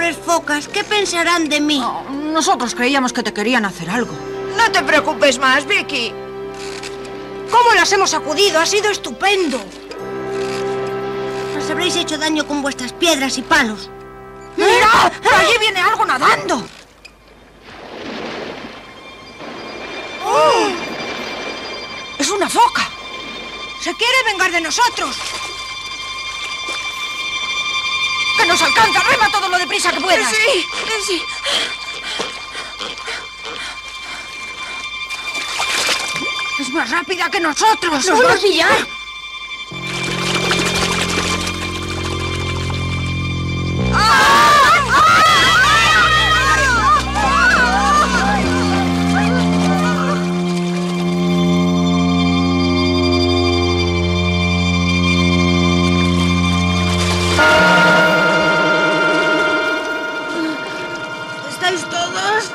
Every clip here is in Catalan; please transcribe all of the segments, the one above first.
pobres focas, ¿qué pensarán de mí? Oh, nosotros creíamos que te querían hacer algo. No te preocupes más, Vicky. ¿Cómo las hemos sacudido? Ha sido estupendo. Os habréis hecho daño con vuestras piedras y palos. ¡Mira! ¡Por allí viene algo nadando! ¡Oh! ¡Es una foca! ¡Se quiere vengar de nosotros! ¡Que nos alcanza! ¡Rema todo lo deprisa que puedas! Sí. ¡Es más rápida que nosotros! ¡Nos va a pillar! ¿Estáis todos?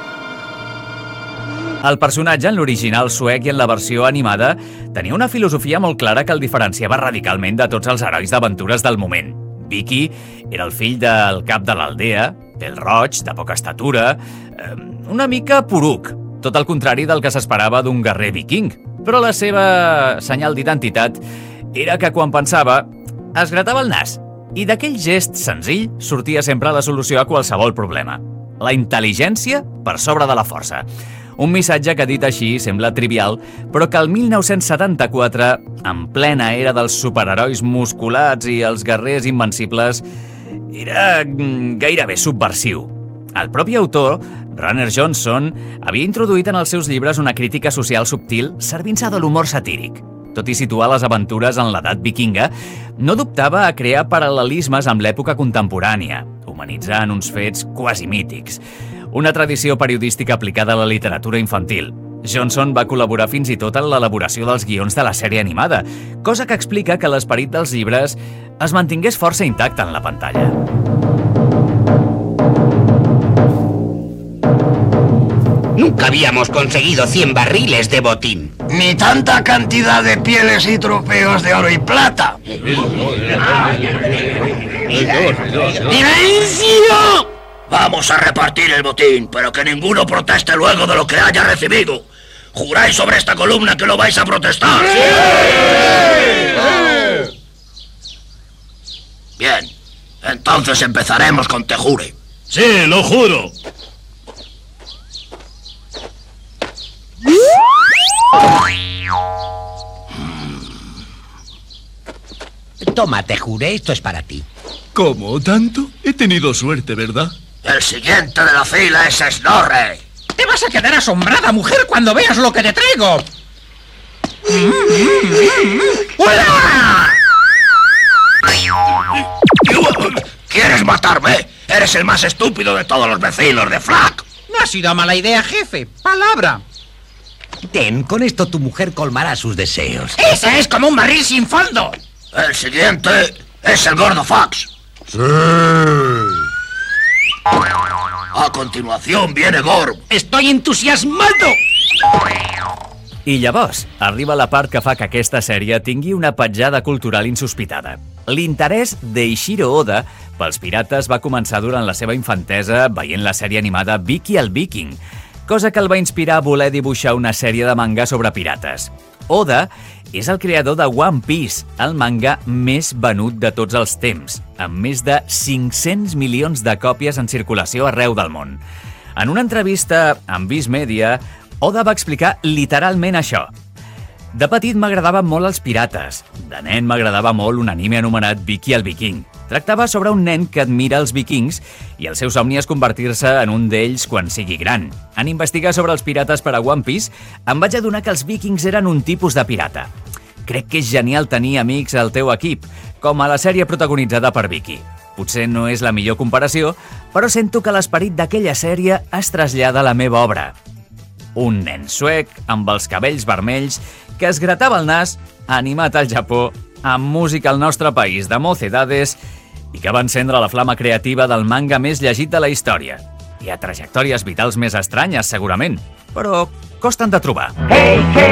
El personatge en l'original suec i en la versió animada tenia una filosofia molt clara que el diferenciava radicalment de tots els herois d'aventures del moment. Vicky era el fill del cap de l'aldea, pèl-roig, de poca estatura, una mica poruc, tot el contrari del que s'esperava d'un guerrer viking. Però la seva senyal d'identitat era que quan pensava es gratava el nas i d'aquell gest senzill sortia sempre la solució a qualsevol problema. La intel·ligència per sobre de la força. Un missatge que dit així sembla trivial, però que el 1974, en plena era dels superherois musculats i els guerrers invencibles, era gairebé subversiu. El propi autor, Runner Johnson, havia introduït en els seus llibres una crítica social subtil servint-se de l'humor satíric. Tot i situar les aventures en l'edat vikinga, no dubtava a crear paral·lelismes amb l'època contemporània, humanitzant uns fets quasi mítics. Una tradició periodística aplicada a la literatura infantil. Johnson va col·laborar fins i tot en l'elaboració dels guions de la sèrie animada, cosa que explica que l'esperit dels llibres es mantingués força intacte en la pantalla. Nunca habíamos conseguido 100 barriles de botín. Ni tanta cantidad de pieles y trofeos de oro y plata. ¡Silencio! Vamos a repartir el botín, pero que ninguno proteste luego de lo que haya recibido. ¿Juráis sobre esta columna que lo vais a protestar? ¡Sí! Bien, entonces empezaremos con te jure. Sí, lo juro. Toma, te juré, esto es para ti. ¿Cómo? ¿Tanto? He tenido suerte, ¿verdad? El siguiente de la fila es Snorre. Te vas a quedar asombrada, mujer, cuando veas lo que te traigo. ¡Hola! ¿Quieres matarme? Eres el más estúpido de todos los vecinos de Flak. No ha sido mala idea, jefe. Palabra. Ten, con esto tu mujer colmará sus deseos. ¡Ese es como un barril sin fondo! El siguiente es el gordo Fox. Sí. A continuación viene Gorm. ¡Estoy entusiasmado! I llavors arriba la part que fa que aquesta sèrie tingui una petjada cultural insospitada. L'interès d'Eiichiro Oda pels pirates va començar durant la seva infantesa veient la sèrie animada Vicky el Viking, cosa que el va inspirar a voler dibuixar una sèrie de manga sobre pirates. Oda és el creador de One Piece, el manga més venut de tots els temps, amb més de 500 milions de còpies en circulació arreu del món. En una entrevista amb Viz Media, Oda va explicar literalment això. De petit m'agradaven molt els pirates. De nen m'agradava molt un anime anomenat Vicky el Viking. Tractava sobre un nen que admira els vikings i el seu somni és convertir-se en un d'ells quan sigui gran. En investigar sobre els pirates per a One Piece, em vaig adonar que els vikings eren un tipus de pirata. Crec que és genial tenir amics al teu equip, com a la sèrie protagonitzada per Vicky. Potser no és la millor comparació, però sento que l'esperit d'aquella sèrie es trasllada a la meva obra. Un nen suec amb els cabells vermells que es gratava el nas, animat al Japó, amb música al nostre país de Mocedades i que va encendre la flama creativa del manga més llegit de la història. Hi ha trajectòries vitals més estranyes, segurament, però costen de trobar.